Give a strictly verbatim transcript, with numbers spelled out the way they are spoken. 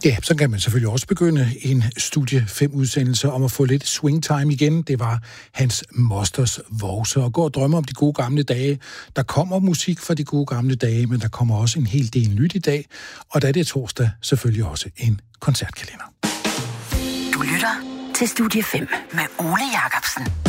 Ja, så kan man selvfølgelig også begynde en studie fem udsendelse om at få lidt swingtime igen. Det var Hans Mosters Vose, og gå og drømme om de gode gamle dage. Der kommer musik fra de gode gamle dage, men der kommer også en hel del nyt i dag, og da det er torsdag, selvfølgelig også en koncertkalender. Du lytter til Studie fem med Ole Jacobsen.